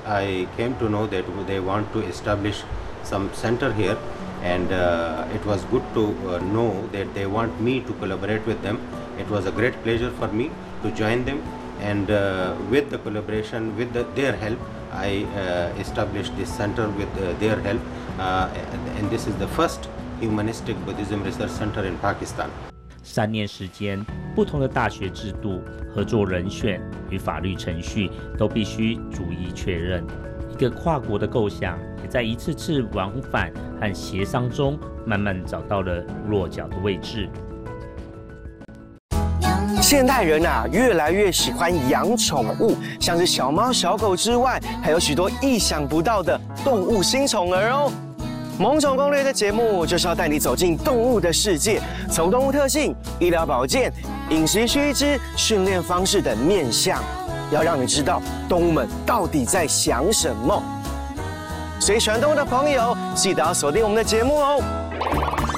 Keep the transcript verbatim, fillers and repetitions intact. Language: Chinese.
I came to know that they want to establish some center here, and uh, it was good to uh, know that they want me to collaborate with them. It was a great pleasure for me to join them, and uh, with the collaboration, with the, their help, I uh, established this center with uh, their help, uh, and this is the first humanistic Buddhism research center in Pakistan. 三年时间，不同的大学制度、合作人选与法律程序都必须逐一确认。一个跨国的构想，也在一次次往返和协商中，慢慢找到了落脚的位置。 现代人啊，越来越喜欢养宠物，像是小猫、小狗之外，还有许多意想不到的动物新宠儿哦。萌宠攻略的节目就是要带你走进动物的世界，从动物特性、医疗保健、饮食须知、训练方式等面向，要让你知道动物们到底在想什么。所以喜欢动物的朋友，记得要锁定我们的节目哦。